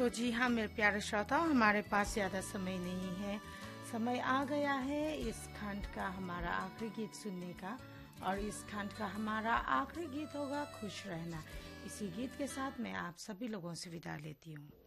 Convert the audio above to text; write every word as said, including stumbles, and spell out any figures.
तो जी हाँ मेरे प्यारे श्रोताओ, हमारे पास ज़्यादा समय नहीं है। समय आ गया है इस खंड का हमारा आखिरी गीत सुनने का, और इस खंड का हमारा आखिरी गीत होगा खुश रहना। इसी गीत के साथ मैं आप सभी लोगों से विदा लेती हूँ।